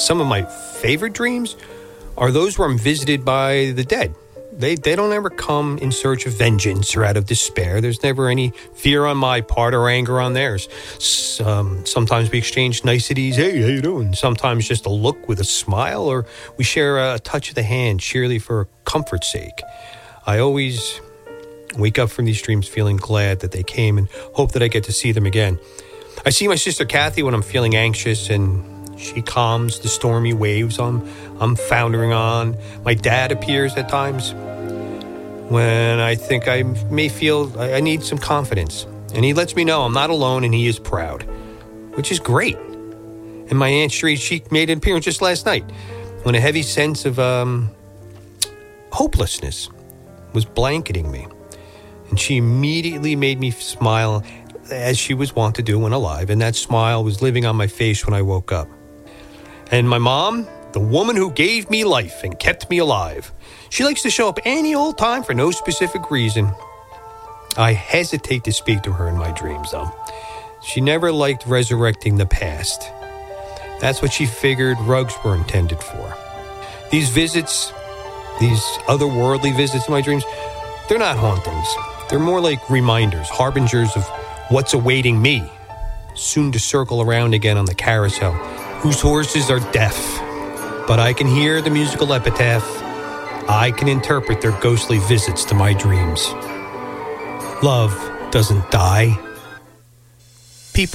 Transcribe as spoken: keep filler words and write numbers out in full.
some of my favorite dreams are those where I'm visited by the dead. They they don't ever come in search of vengeance or out of despair. There's never any fear on my part or anger on theirs. Um, sometimes we exchange niceties. Hey, how you doing? Sometimes just a look with a smile, or we share a touch of the hand, sheerly for comfort's sake. I always wake up from these dreams feeling glad that they came and hope that I get to see them again. I see my sister Kathy when I'm feeling anxious, and she calms the stormy waves I'm, I'm foundering on. My dad appears at times when I think I may feel I need some confidence. And he lets me know I'm not alone and he is proud, which is great. And my Aunt Sheree, she made an appearance just last night when a heavy sense of um, hopelessness was blanketing me. And she immediately made me smile as she was wont to do when alive. And that smile was living on my face when I woke up. And my mom, the woman who gave me life and kept me alive, she likes to show up any old time for no specific reason. I hesitate to speak to her in my dreams, though. She never liked resurrecting the past. That's what she figured rugs were intended for. These visits, these otherworldly visits in my dreams, they're not hauntings. They're more like reminders, harbingers of what's awaiting me, soon to circle around again on the carousel, whose horses are deaf. But I can hear the musical epitaph. I can interpret their ghostly visits to my dreams. Love doesn't die.